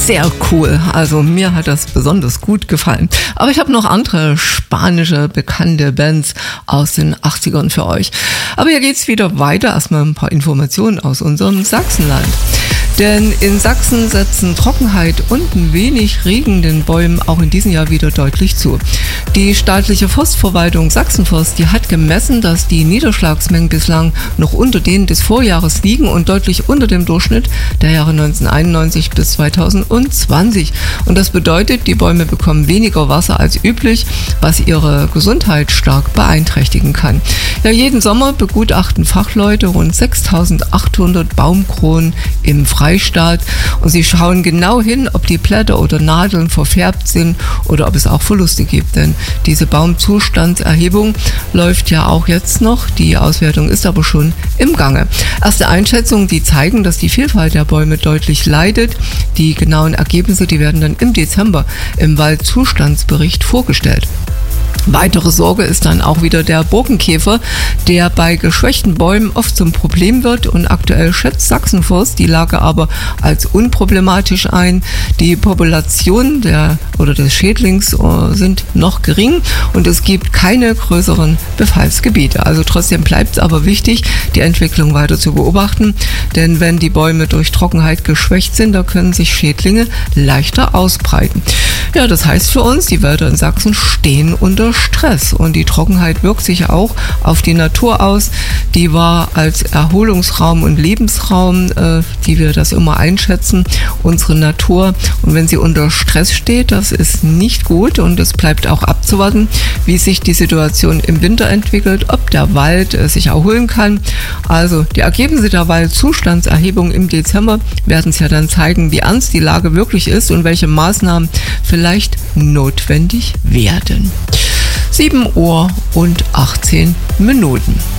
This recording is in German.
sehr cool. Also mir hat das besonders gut gefallen. Aber ich habe noch andere spanische bekannte Bands aus den 80ern für euch. Aber hier geht's wieder weiter. Erstmal ein paar Informationen aus unserem Sachsenland. Denn in Sachsen setzen Trockenheit und ein wenig Regen den Bäumen auch in diesem Jahr wieder deutlich zu. Die staatliche Forstverwaltung Sachsenforst, die hat gemessen, dass die Niederschlagsmengen bislang noch unter denen des Vorjahres liegen und deutlich unter dem Durchschnitt der Jahre 1991 bis 2020. Und das bedeutet, die Bäume bekommen weniger Wasser als üblich, was ihre Gesundheit stark beeinträchtigen kann. Ja, jeden Sommer begutachten Fachleute rund 6.800 Baumkronen im Freistaat und sie schauen genau hin, ob die Blätter oder Nadeln verfärbt sind oder ob es auch Verluste gibt. Denn diese Baumzustandserhebung läuft ja auch jetzt noch. Die Auswertung ist aber schon im Gange. Erste Einschätzungen, die zeigen, dass die Vielfalt der Bäume deutlich leidet. Die genauen Ergebnisse, die werden dann im Dezember im Waldzustandsbericht vorgestellt. Weitere Sorge ist dann auch wieder der Borkenkäfer, der bei geschwächten Bäumen oft zum Problem wird und aktuell schätzt Sachsenforst die Lage aber als unproblematisch ein. Die Population des Schädlings sind noch gering und es gibt keine größeren Befallsgebiete. Also trotzdem bleibt es aber wichtig, die Entwicklung weiter zu beobachten, denn wenn die Bäume durch Trockenheit geschwächt sind, da können sich Schädlinge leichter ausbreiten. Ja, das heißt für uns, die Wälder in Sachsen stehen unter Stress und die Trockenheit wirkt sich auch auf die Natur aus. Die war als Erholungsraum und Lebensraum, die wir das immer einschätzen, unsere Natur. Und wenn sie unter Stress steht, das ist nicht gut und es bleibt auch abzuwarten, wie sich die Situation im Winter entwickelt, ob der Wald sich erholen kann. Also die Ergebnisse der Waldzustandserhebung im Dezember werden es ja dann zeigen, wie ernst die Lage wirklich ist und welche Maßnahmen vielleicht notwendig werden. 7:18 Uhr.